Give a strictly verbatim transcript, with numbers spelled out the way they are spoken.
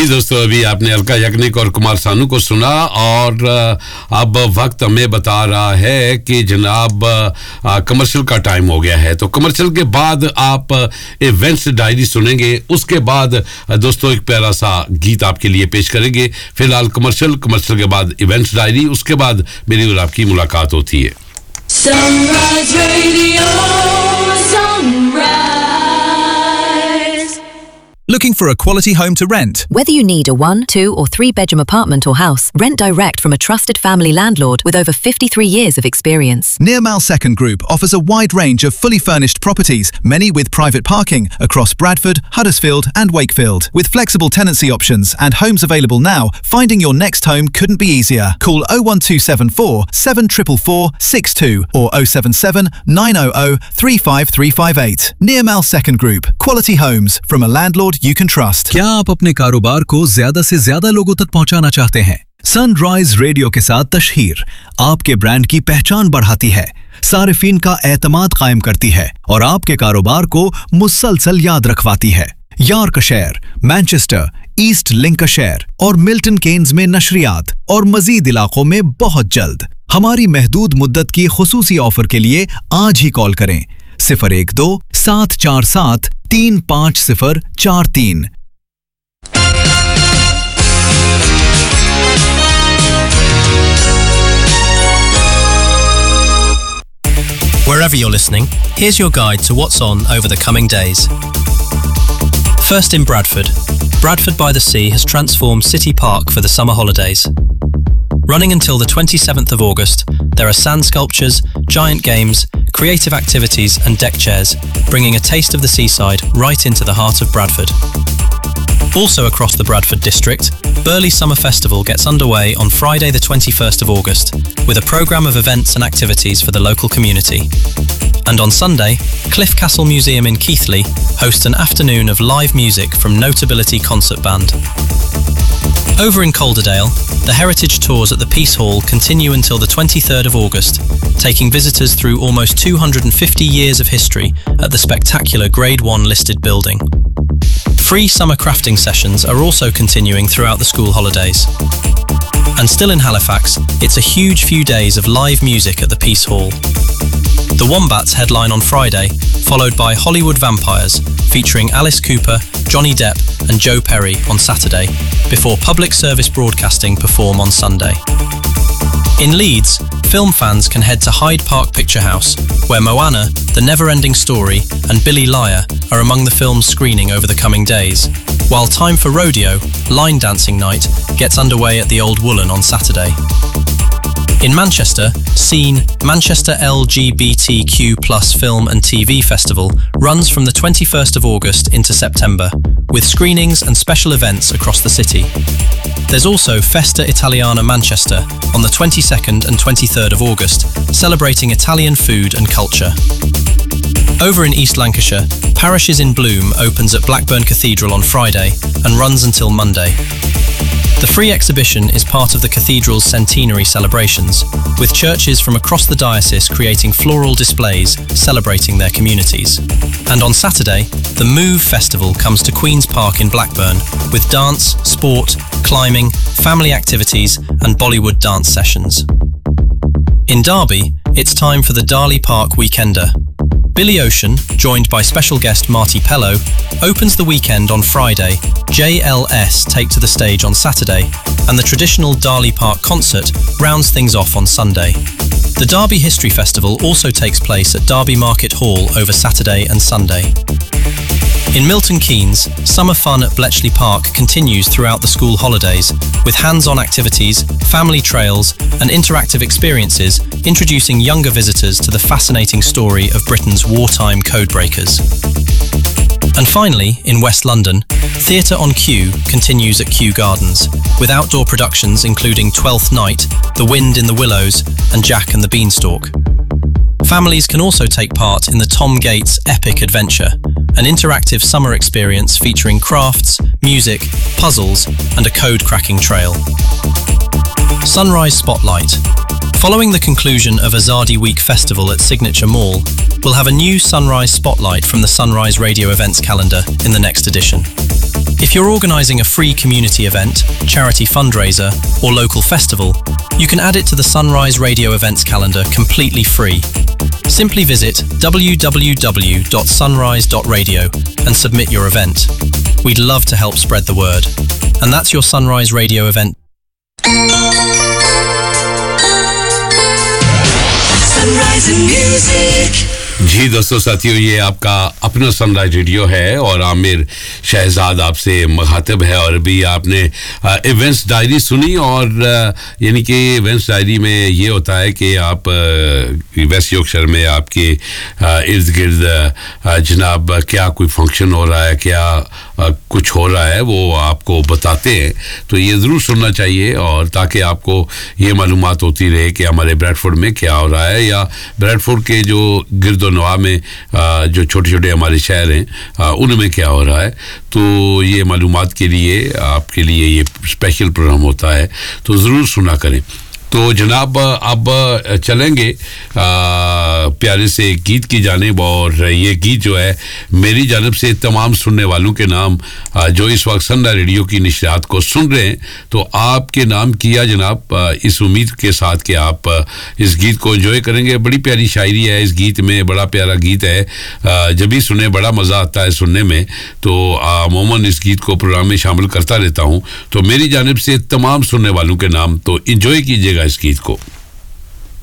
जी दोस्तों, अभी आपने अलका याग्निक और कुमार सानू को सुना और अब वक्त हमें बता रहा है कि जनाब कमर्शियल का टाइम हो गया है। तो कमर्शियल के बाद आप इवेंट्स डायरी सुनेंगे, उसके बाद दोस्तों एक प्यारा सा गीत आपके लिए पेश करेंगे। फिलहाल कमर्शियल कमर्शियल के बाद इवेंट्स डायरी, उसके बाद मेरी और आपकी मुलाकात होती है। Sunrise Radio, Sunrise. Looking for a quality home to rent? Whether you need a one, two or three bedroom apartment or house, rent direct from a trusted family landlord with over fifty-three years of experience. Nearmal Second Group offers a wide range of fully furnished properties, many with private parking, across Bradford, Huddersfield and Wakefield. With flexible tenancy options and homes available now, finding your next home couldn't be easier. Call oh one two seven four, seven four four, six two or oh seven seven, nine hundred, three five three five eight. Nearmal Second Group. Quality homes from a landlord you can trust. क्या आप अपने कारोबार को ज्यादा से ज्यादा लोगों तक पहुंचाना चाहते हैं? सनराइज रेडियो के साथ तशहीर आपके ब्रांड की पहचान बढ़ाती है, सारिफीन का एतमाद कायम करती है और आपके कारोबार को मुसलसल याद रखवाती है। यॉर्कशायर, मैनचेस्टर, ईस्ट लिंकशायर और मिल्टन केन्स में नशरियात और मजीद इलाकों में बहुत जल्द। हमारी महदूद मुद्दत की खुसूसी ऑफर के लिए आज ही कॉल करें सिफर एक दो सात चार सात तीन पाँच सिफर चार तीन। Wherever you're listening, here's your guide to what's on over the coming days. First in Bradford. Bradford by the Sea has transformed City Park for the summer holidays. Running until the twenty-seventh of August, there are sand sculptures, giant games, creative activities and deck chairs, bringing a taste of the seaside right into the heart of Bradford. Also across the Bradford district, Burley Summer Festival gets underway on Friday the twenty-first of August, with a programme of events and activities for the local community. And on Sunday, Cliff Castle Museum in Keighley hosts an afternoon of live music from Notability Concert Band. Over in Calderdale, the Heritage Tours at the Peace Hall continue until the twenty-third of August, taking visitors through almost two hundred fifty years of history at the spectacular Grade one listed building. Free summer crafting sessions are also continuing throughout the school holidays. And still in Halifax, it's a huge few days of live music at the Peace Hall. The Wombats headline on Friday, followed by Hollywood Vampires, featuring Alice Cooper, Johnny Depp and Joe Perry on Saturday, before Public Service Broadcasting perform on Sunday. In Leeds, film fans can head to Hyde Park Picture House, where Moana, The Never-Ending Story and Billy Liar are among the films screening over the coming days, while Time for Rodeo, Line Dancing Night, gets underway at the Old Woolen on Saturday. In Manchester, Scene, Manchester L G B T Q plus Film and T V Festival runs from the twenty-first of August into September, with screenings and special events across the city. There's also Festa Italiana Manchester on the twenty-second and twenty-third of August, celebrating Italian food and culture. Over in East Lancashire, Parishes in Bloom opens at Blackburn Cathedral on Friday and runs until Monday. The free exhibition is part of the cathedral's centenary celebrations, with churches from across the diocese creating floral displays celebrating their communities. And on Saturday, the Move Festival comes to Queen's Park in Blackburn, with dance, sport, climbing, family activities and Bollywood dance sessions. In Derby, it's time for the Darley Park Weekender. Billy Ocean, joined by special guest Marty Pello, opens the weekend on Friday, J L S take to the stage on Saturday, and the traditional Darley Park concert rounds things off on Sunday. The Derby History Festival also takes place at Derby Market Hall over Saturday and Sunday. In Milton Keynes, summer fun at Bletchley Park continues throughout the school holidays, with hands-on activities, family trails and interactive experiences introducing younger visitors to the fascinating story of Britain's wartime codebreakers. And finally, in West London, Theatre on Kew continues at Kew Gardens, with outdoor productions including Twelfth Night, The Wind in the Willows and Jack and the Beanstalk. Families can also take part in the Tom Gates Epic Adventure, an interactive summer experience featuring crafts, music, puzzles, and a code-cracking trail. Sunrise Spotlight. Following the conclusion of Azadi Week Festival at Signature Mall, we'll have a new Sunrise Spotlight from the Sunrise Radio Events calendar in the next edition. If you're organising a free community event, charity fundraiser, or local festival, you can add it to the Sunrise Radio events calendar completely free. Simply visit w w w dot sunrise dot radio and submit your event. We'd love to help spread the word. And that's your Sunrise Radio event. Sunrise Music. जी दोस्तों साथियों, ये आपका अपना sunrise radio है और आमिर शहजाद आपसे मुखातिब है। और अभी आपने इवेंट्स डायरी सुनी और यानी कि इवेंट्स डायरी में ये होता है कि आप वेस्ट यॉर्कशायर में आपके इर्द गिर्द जनाब क्या कोई फंक्शन हो रहा है, क्या कुछ हो रहा है, वो आपको बताते हैं। तो ये ज़रूर सुनना चाहिए और ताकि आपको ये मालूमात होती रहे कि हमारे ब्रैडफोर्ड में क्या हो रहा है या ब्रैडफोर्ड के जो गिर्द नवा में जो छोटे छोटे हमारे शहर हैं उनमें क्या हो रहा है। तो ये मालूमात के लिए आपके लिए ये स्पेशल प्रोग्राम होता है, तो ज़रूर सुना करें। तो जनाब अब चलेंगे आ, प्यारे से गीत की जानिब और ये गीत जो है मेरी जानिब से तमाम सुनने वालों के नाम आ, जो इस वक्त सन्ना रेडियो की निशरात को सुन रहे हैं, तो आपके नाम किया जनाब आ, इस उम्मीद के साथ कि आप आ, इस गीत को एंजॉय करेंगे। बड़ी प्यारी शायरी है इस गीत में, बड़ा प्यारा गीत है, आ, जब भी सुने बड़ा मज़ा आता है सुनने में। तो अमूमन इस गीत को प्रोग्राम में शामिल करता रहता हूँ। तो मेरी जानिब से तमाम सुनने वालों के नाम तो एंजॉय कीजिएगा इस गीत को।